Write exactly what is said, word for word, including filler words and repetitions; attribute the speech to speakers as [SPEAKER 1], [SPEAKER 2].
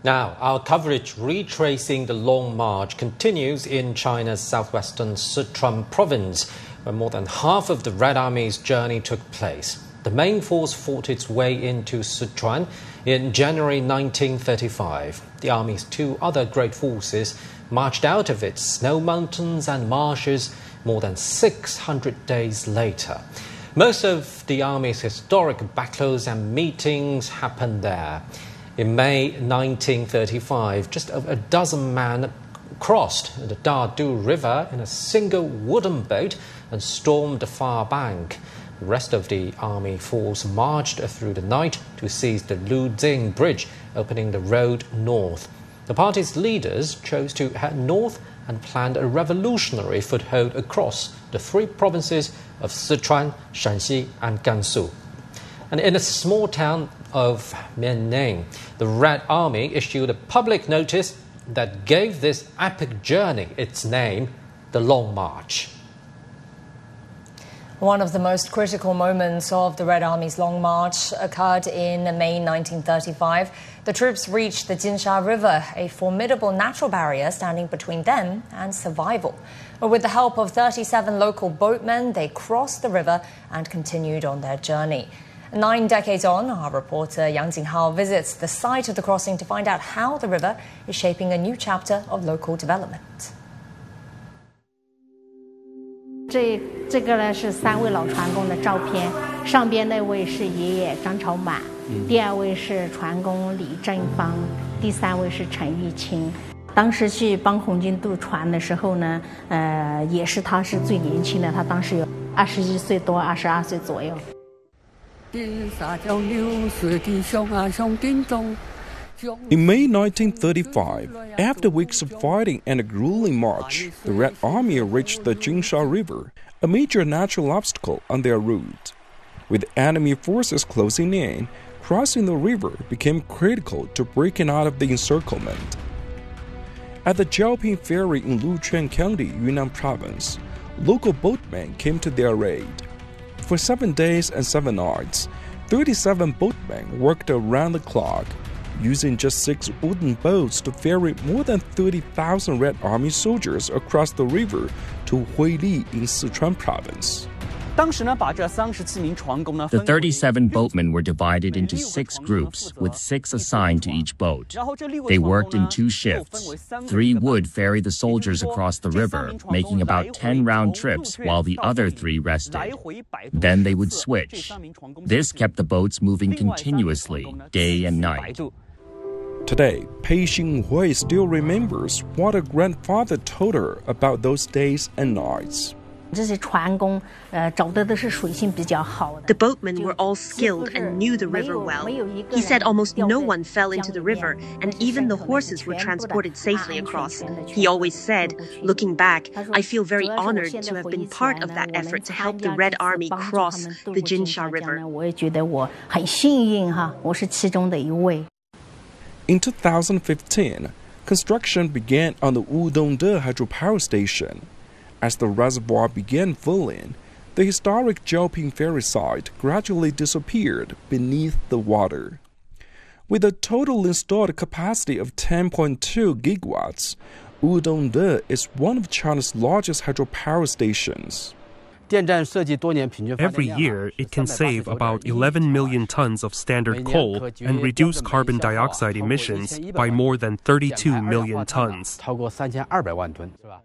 [SPEAKER 1] Now, our coverage retracing the Long March continues in China's southwestern Sichuan province, where more than half of the Red Army's journey took place. The main force fought its way into Sichuan in January nineteen thirty-five. The Army's two other great forces marched out of its snow mountains and marshes more than six hundred days later. Most of the Army's historic battles and meetings happened there. In May nineteen thirty-five, just over a dozen men crossed the Dadu River in a single wooden boat and stormed the far bank. The rest of the army force marched through the night to seize the Luzing Bridge, opening the road north. The party's leaders chose to head north and planned a revolutionary foothold across the three provinces of Sichuan, Shanxi and Gansu. And in a small town of Mianning, the Red Army issued a public notice that gave this epic journey its name, the Long March.
[SPEAKER 2] One of the most critical moments of the Red Army's Long March occurred in May nineteen thirty-five. The troops reached the Jinsha River, a formidable natural barrier standing between them and survival. But with the help of thirty-seven local boatmen, they crossed the river and continued on their journey. Nine decades on, our reporter Yang Jinghao visits the site of the crossing to find out how the river is shaping a new chapter of local development.
[SPEAKER 3] 这这个呢是三位老船工的照片，上边那位是爷爷张朝满，第二位是船工李正芳，第三位是陈玉清。当时去帮红军渡船的时候呢，呃，也是他是最年轻的，他当时有二十一岁多，二十二岁左右。
[SPEAKER 4] In May nineteen thirty-five, after weeks of fighting and a grueling march, the Red Army reached the Jinsha River, a major natural obstacle on their route. With enemy forces closing in, crossing the river became critical to breaking out of the encirclement. At the Jiaoping Ferry in Luquan County, Yunnan Province, local boatmen came to their aid. For seven days and seven nights, thirty-seven boatmen worked around the clock, using just six wooden boats to ferry more than thirty thousand Red Army soldiers across the river to Huili in Sichuan Province.
[SPEAKER 5] The thirty-seven boatmen were divided into six groups, with six assigned to each boat. They worked in two shifts. Three would ferry the soldiers across the river, making about ten round trips, while the other three rested. Then they would switch. This kept the boats moving continuously, day and night.
[SPEAKER 4] Today, Pei Xinghui still remembers what her grandfather told her about those days and nights.
[SPEAKER 6] The boatmen were all skilled and knew the river well. He said almost no one fell into the river, and even the horses were transported safely across. He always said, looking back, I feel very honored to have been part of that effort to help the Red Army cross the Jinsha River.
[SPEAKER 4] In two thousand fifteen, construction began on the Wudongde hydropower station. As the reservoir began filling, the historic Jiaoping Ferry site gradually disappeared beneath the water. With a total installed capacity of ten point two gigawatts, Wudongde is one of China's largest hydropower stations.
[SPEAKER 7] Every year, it can save about eleven million tons of standard coal and reduce carbon dioxide emissions by more than thirty-two million tons.